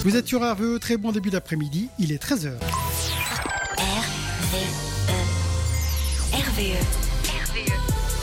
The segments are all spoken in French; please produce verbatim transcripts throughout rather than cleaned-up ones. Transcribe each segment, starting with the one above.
Vous êtes sur R V E, très bon début d'après-midi, il est treize heures. R V E. R V E. R V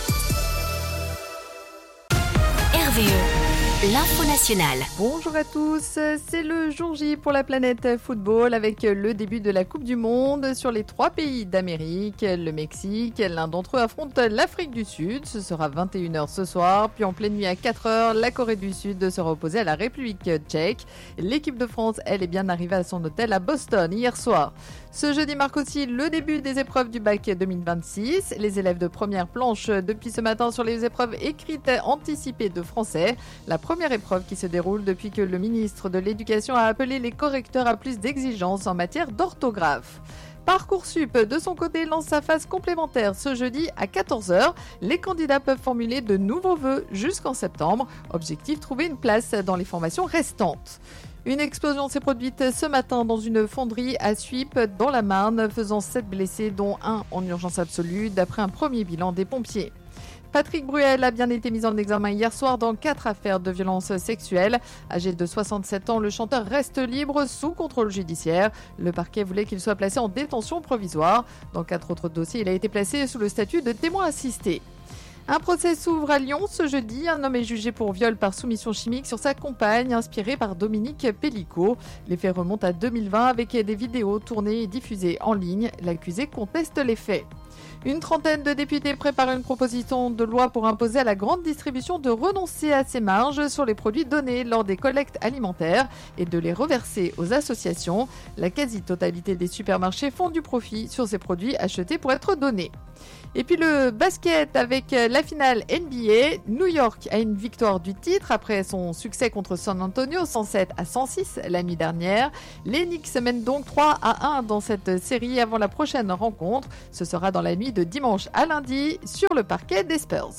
E. R V E. L'info nationale. Bonjour à tous, c'est le jour J pour la planète football avec le début de la Coupe du Monde sur les trois pays d'Amérique, le Mexique. L'un d'entre eux affronte l'Afrique du Sud, ce sera vingt et une heures ce soir. Puis en pleine nuit à quatre heures, la Corée du Sud sera opposée à la République tchèque. L'équipe de France, elle, est bien arrivée à son hôtel à Boston hier soir. Ce jeudi marque aussi le début des épreuves du bac deux mille vingt-six. Les élèves de première planche depuis ce matin sur les épreuves écrites anticipées de français. La première épreuve qui se déroule depuis que le ministre de l'Éducation a appelé les correcteurs à plus d'exigences en matière d'orthographe. Parcoursup, de son côté, lance sa phase complémentaire ce jeudi à quatorze heures. Les candidats peuvent formuler de nouveaux vœux jusqu'en septembre. Objectif, trouver une place dans les formations restantes. Une explosion s'est produite ce matin dans une fonderie à Suippes dans la Marne, faisant sept blessés, dont un en urgence absolue, d'après un premier bilan des pompiers. Patrick Bruel a bien été mis en examen hier soir dans quatre affaires de violences sexuelles. Âgé de soixante-sept ans, le chanteur reste libre sous contrôle judiciaire. Le parquet voulait qu'il soit placé en détention provisoire. Dans quatre autres dossiers, il a été placé sous le statut de témoin assisté. Un procès s'ouvre à Lyon ce jeudi. Un homme est jugé pour viol par soumission chimique sur sa compagne, inspirée par Dominique Pellicot. Les faits remontent à deux mille vingt avec des vidéos tournées et diffusées en ligne. L'accusé conteste les faits. Une trentaine de députés préparent une proposition de loi pour imposer à la grande distribution de renoncer à ses marges sur les produits donnés lors des collectes alimentaires et de les reverser aux associations. La quasi-totalité des supermarchés font du profit sur ces produits achetés pour être donnés. Et puis le basket avec la finale N B A. New York a une victoire du titre après son succès contre San Antonio, cent sept à cent six la nuit dernière. Les Knicks mènent donc trois à un dans cette série avant la prochaine rencontre. Ce sera dans la nuit de dimanche à lundi sur le parquet des Spurs.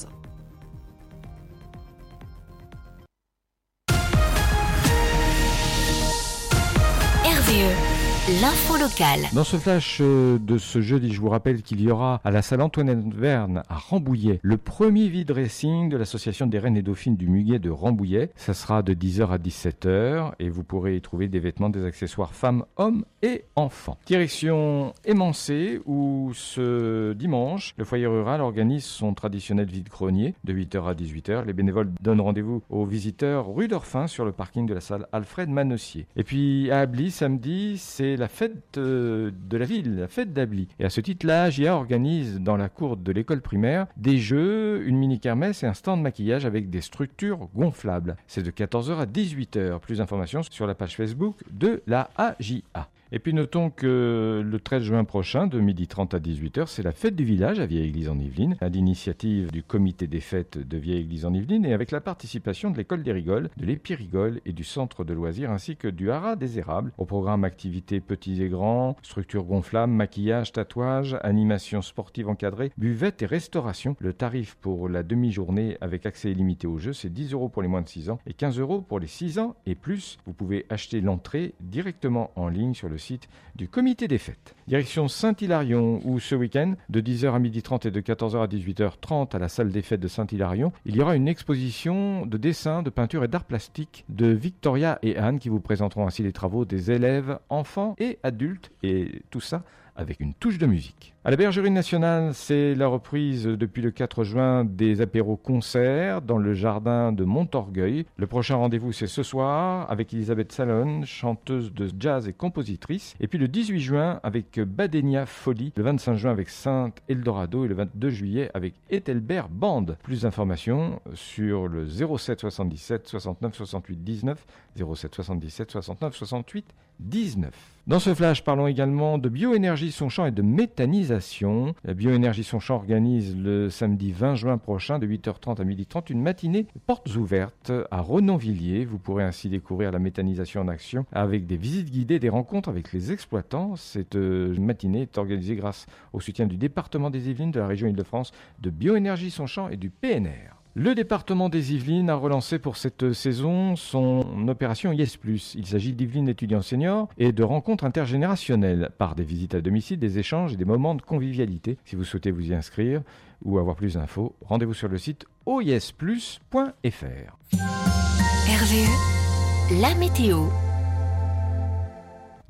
R V E. L'info locale. Dans ce flash de ce jeudi, je vous rappelle qu'il y aura à la salle Antoinette Verne à Rambouillet le premier vide-dressing de l'association des Reines et Dauphines du Muguet de Rambouillet. Ça sera de dix heures à dix-sept heures et vous pourrez y trouver des vêtements, des accessoires femmes, hommes et enfants. Direction Émancé où ce dimanche, le foyer rural organise son traditionnel vide-grenier de huit heures à dix-huit heures. Les bénévoles donnent rendez-vous aux visiteurs rue d'Orphin sur le parking de la salle Alfred Manossier. Et puis à Ably, samedi, c'est la fête de la ville, la fête d'Ably. Et à ce titre, la A J A organise dans la cour de l'école primaire des jeux, une mini-kermesse et un stand de maquillage avec des structures gonflables. C'est de quatorze heures à dix-huit heures. Plus d'informations sur la page Facebook de la A J A. Et puis notons que le treize juin prochain, de midi trente à dix-huit heures, c'est la fête du village à Vieille-Église-en-Yvelines, à l'initiative du comité des fêtes de Vieille-Église-en-Yvelines et avec la participation de l'école des Rigoles, de l'Épirigole et du centre de loisirs ainsi que du Haras des Érables. Au programme activités petits et grands, structures gonflables, maquillage, tatouage, animation sportive encadrée, buvette et restauration. Le tarif pour la demi-journée avec accès illimité au jeu, c'est dix euros pour les moins de six ans et quinze euros pour les six ans et plus. Vous pouvez acheter l'entrée directement en ligne sur le site du comité des fêtes. Direction Saint-Hilarion où ce week-end, de dix heures à midi trente et de quatorze heures à dix-huit heures trente à la salle des fêtes de Saint-Hilarion, il y aura une exposition de dessins, de peinture et d'art plastique de Victoria et Anne qui vous présenteront ainsi les travaux des élèves, enfants et adultes et tout ça avec une touche de musique. À la Bergerie nationale, c'est la reprise depuis le quatre juin des apéros-concerts dans le jardin de Montorgueil. Le prochain rendez-vous, c'est ce soir avec Elisabeth Salon, chanteuse de jazz et compositrice. Et puis le dix-huit juin avec Badenia Folie, le vingt-cinq juin avec Sainte Eldorado et le vingt-deux juillet avec Ethelbert Band. Plus d'informations sur le zéro sept soixante-dix-sept soixante-neuf soixante-huit dix-neuf, zéro sept soixante-dix-sept soixante-neuf soixante-huit dix-neuf. Dans ce flash, parlons également de bioénergie Sonchamp et de méthanisation. La bioénergie Sonchamp organise le samedi vingt juin prochain de huit heures trente à midi trente une matinée portes ouvertes à Renonvilliers. Vous pourrez ainsi découvrir la méthanisation en action avec des visites guidées, des rencontres avec les exploitants. Cette matinée est organisée grâce au soutien du département des Yvelines, de la région Île-de-France, de bioénergie Sonchamp et du P N R. Le département des Yvelines a relancé pour cette saison son opération Yes Plus. Il s'agit d'Yvelines étudiants seniors et de rencontres intergénérationnelles par des visites à domicile, des échanges et des moments de convivialité. Si vous souhaitez vous y inscrire ou avoir plus d'infos, rendez-vous sur le site o yes plus point f r. R V E, la météo.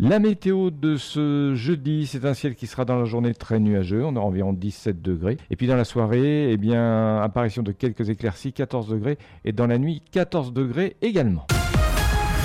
La météo de ce jeudi, c'est un ciel qui sera dans la journée très nuageux, on aura environ dix-sept degrés. Et puis dans la soirée, eh bien, apparition de quelques éclaircies, quatorze degrés. Et dans la nuit, quatorze degrés également.